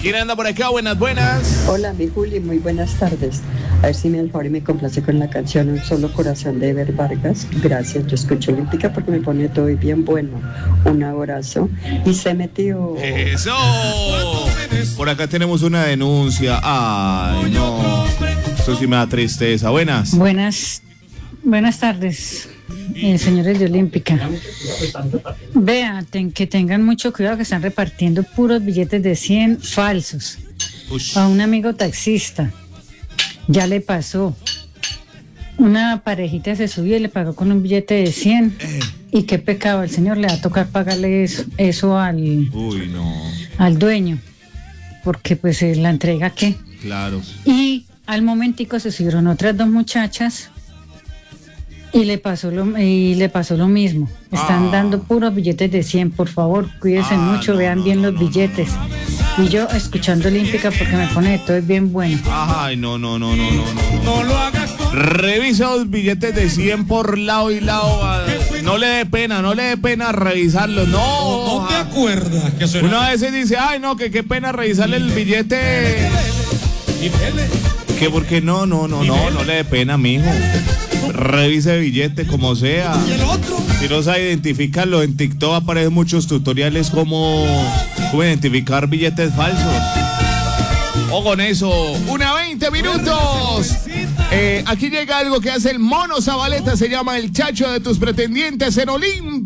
¿Quién anda por acá? Buenas, buenas. Hola, mi Juli, muy buenas tardes. A ver si me da el favor y me complace con la canción Un Solo Corazón de Ever Vargas. Gracias, yo escucho Olímpica porque me pone todo bien bueno. Un abrazo. Y se metió. ¡Eso! Por acá tenemos una denuncia. Ay, no. Eso sí me da tristeza. Buenas. Buenas tardes, señores de Olímpica. Vean, que tengan mucho cuidado que están repartiendo puros billetes de 100 falsos. Ush. A un amigo taxista. Ya le pasó. Una parejita se subió y le pagó con un billete de 100. Y qué pecado, el señor le va a tocar pagarle eso Uy, no. al dueño. Porque pues la entrega, ¿qué? Claro. Y al momentico se subieron otras dos muchachas y le pasó lo mismo. Están dando puros billetes de 100, por favor, cuídense mucho, vean bien los billetes. Y yo escuchando Olímpica porque me pone de todo es bien bueno. Ay, no. No lo hagas. Revisa los billetes de 100 por lado y lado. No le dé pena revisarlos. No te acuerdas que uno a veces dice, ay, no, que qué pena revisarle el billete. Que porque no le dé pena, mijo. Revise billete como sea. Si no sabe identificarlo, en TikTok aparecen muchos tutoriales como identificar billetes falsos. O con eso, 1:20 minutos. Aquí llega algo que hace el Mono Zabaleta, se llama El Chacho de tus pretendientes en Olimpia.